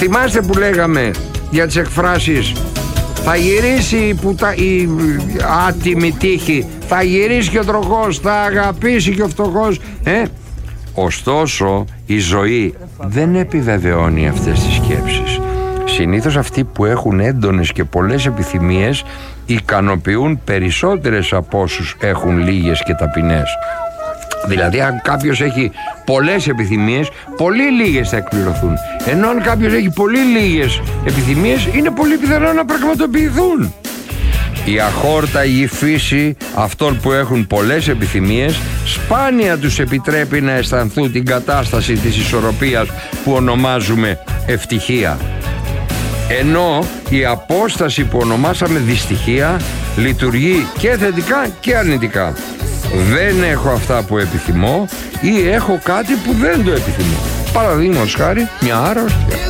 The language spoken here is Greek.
Θυμάστε που λέγαμε για τις εκφράσεις θα γυρίσει η άτιμη τύχη, θα γυρίσει και ο τροχός, θα αγαπήσει και ο φτωχός, Ωστόσο η ζωή δεν επιβεβαιώνει αυτές τις σκέψεις. Συνήθως αυτοί που έχουν έντονες και πολλές επιθυμίες ικανοποιούν περισσότερες από όσους έχουν λίγες και ταπεινές. Δηλαδή αν κάποιος έχει πολλές επιθυμίες, πολύ λίγες θα εκπληρωθούν. Ενώ αν κάποιος έχει πολύ λίγες επιθυμίες, είναι πολύ πιθανό να πραγματοποιηθούν. Η αχόρταγη φύση αυτών που έχουν πολλές επιθυμίες σπάνια τους επιτρέπει να αισθανθούν την κατάσταση της ισορροπίας που ονομάζουμε ευτυχία. Ενώ η απόσταση που ονομάσαμε δυστυχία λειτουργεί και θετικά και αρνητικά. Δεν έχω αυτά που επιθυμώ ή έχω κάτι που δεν το επιθυμώ. Παραδείγματος χάρη, μια άρρωστη.